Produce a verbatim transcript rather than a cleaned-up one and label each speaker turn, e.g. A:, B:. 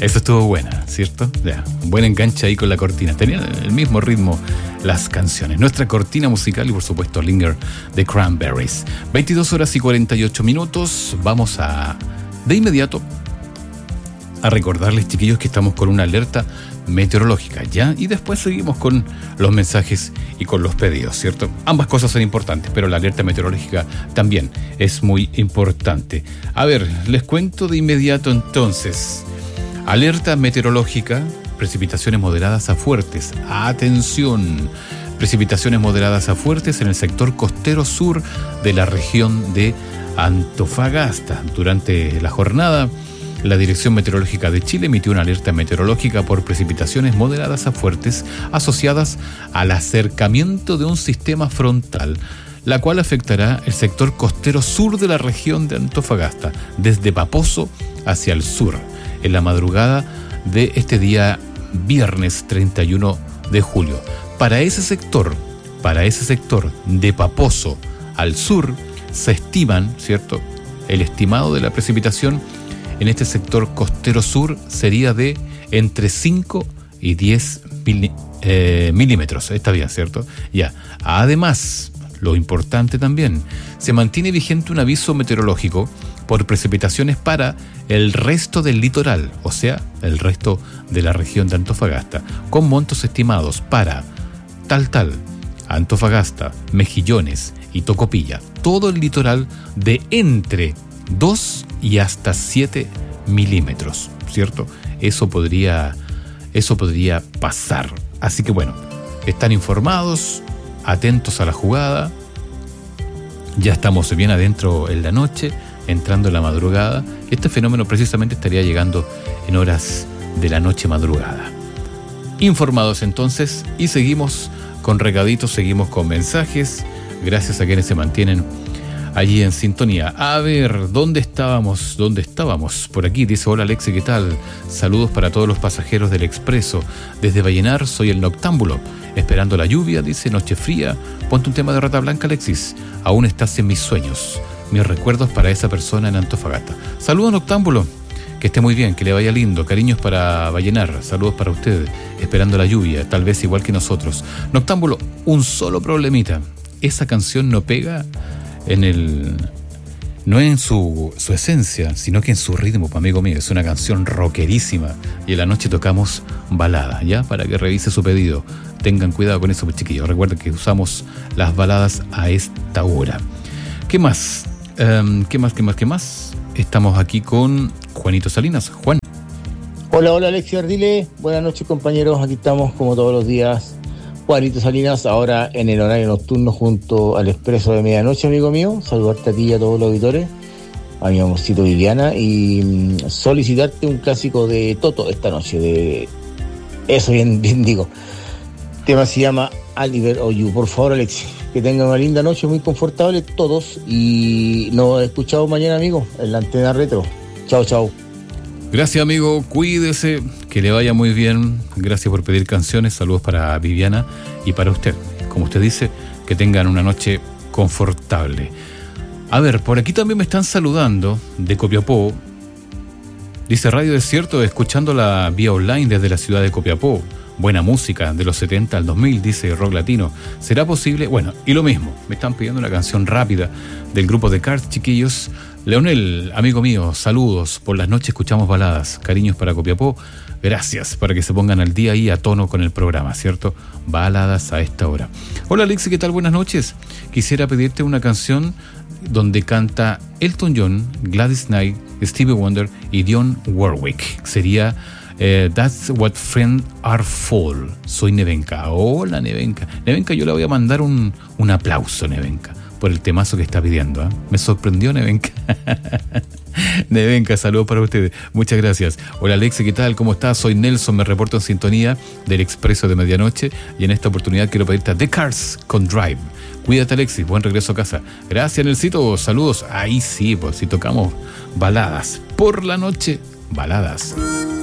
A: Eso estuvo buena, ¿cierto? Ya, un buen enganche ahí con la cortina. Tenían el mismo ritmo las canciones. Nuestra cortina musical y por supuesto Linger de Cranberries. veintidós horas y cuarenta y ocho minutos. Vamos a, de inmediato, a recordarles, chiquillos, que estamos con una alerta meteorológica, ¿ya? Y después seguimos con los mensajes y con los pedidos, ¿cierto? Ambas cosas son importantes, pero la alerta meteorológica también es muy importante. A ver, les cuento de inmediato entonces. Alerta meteorológica, precipitaciones moderadas a fuertes. Atención, precipitaciones moderadas a fuertes en el sector costero sur de la región de Antofagasta. Durante la jornada, la Dirección Meteorológica de Chile emitió una alerta meteorológica por precipitaciones moderadas a fuertes asociadas al acercamiento de un sistema frontal, la cual afectará el sector costero sur de la región de Antofagasta, desde Paposo hacia el sur, en la madrugada de este día viernes treinta y uno de julio. Para ese sector, para ese sector de Paposo al sur, se estiman, ¿cierto? El estimado de la precipitación en este sector costero sur sería de entre cinco y diez mil, eh, milímetros. Está bien, ¿cierto? Ya. Además, lo importante también, se mantiene vigente un aviso meteorológico por precipitaciones para el resto del litoral, o sea, el resto de la región de Antofagasta, con montos estimados para Taltal, Antofagasta, Mejillones y Tocopilla. Todo el litoral de entre dos y hasta siete milímetros, ¿cierto? Eso podría, eso podría pasar. Así que bueno, están informados, atentos a la jugada. Ya estamos bien adentro en la noche, entrando en la madrugada. Este fenómeno precisamente estaría llegando en horas de la noche madrugada. Informados entonces, y seguimos con recaditos, seguimos con mensajes, gracias a quienes se mantienen allí en sintonía. A ver, ¿dónde estábamos? ¿Dónde estábamos? Por aquí dice: hola Alexi, ¿qué tal? Saludos para todos los pasajeros del Expreso. Desde Vallenar soy el Noctámbulo. Esperando la lluvia, dice, noche fría. Ponte un tema de Rata Blanca, Alexis. Aún estás en mis sueños. Mis recuerdos para esa persona en Antofagasta. Saludos, Noctámbulo. Que esté muy bien, que le vaya lindo. Cariños para Vallenar. Saludos para usted. Esperando la lluvia, tal vez igual que nosotros. Noctámbulo, un solo problemita. Esa canción no pega en el, no en su, su esencia, sino que en su ritmo, amigo mío. Es una canción rockerísima y en la noche tocamos balada, ¿ya? Para que revise su pedido. Tengan cuidado con eso, pues, chiquillos. Recuerden que usamos las baladas a esta hora. ¿Qué más? Um, ¿Qué más? ¿Qué más? ¿Qué más? Estamos aquí con Juanito Salinas. Juan.
B: Hola, hola Alexi Ardile. Buenas noches, compañeros. Aquí estamos como todos los días. Juanito Salinas, ahora en el horario nocturno junto al Expreso de Medianoche, amigo mío. Saludarte a ti y a todos los auditores, a mi amorcito Viviana, y mmm, solicitarte un clásico de Toto esta noche, de eso bien, bien digo. El tema se llama Oliver o You. Por favor, Alexi, que tengan una linda noche, muy confortable todos, y nos escuchamos mañana, amigo, en la antena retro. Chao, chao.
A: Gracias, amigo, cuídese, que le vaya muy bien. Gracias por pedir canciones. Saludos para Viviana y para usted. Como usted dice, que tengan una noche confortable. A ver, por aquí también me están saludando de Copiapó. Dice Radio Desierto, escuchándola vía online desde la ciudad de Copiapó. Buena música, de los setenta al dos mil, dice rock latino. ¿Será posible? Bueno, y lo mismo, me están pidiendo una canción rápida del grupo de Cars, chiquillos. Leonel, amigo mío, saludos. Por las noches escuchamos baladas. Cariños para Copiapó. Gracias, para que se pongan al día y a tono con el programa, ¿cierto? Baladas a esta hora. Hola Alexi, ¿qué tal? Buenas noches. Quisiera pedirte una canción donde canta Elton John, Gladys Knight, Stevie Wonder y Dionne Warwick. Sería eh, That's What Friends Are For. Soy Nevenka. Hola Nevenka. Nevenka, yo le voy a mandar un, un aplauso, Nevenka, por el temazo que está pidiendo, ¿eh? Me sorprendió, Nevenka. Nevenka, saludos para ustedes. Muchas gracias. Hola Alexi, ¿qué tal? ¿Cómo estás? Soy Nelson, me reporto en sintonía del Expreso de Medianoche y en esta oportunidad quiero pedirte a The Cars con Drive. Cuídate, Alexis, buen regreso a casa. Gracias, Nelsito, saludos. Ahí sí, pues si tocamos baladas por la noche, baladas.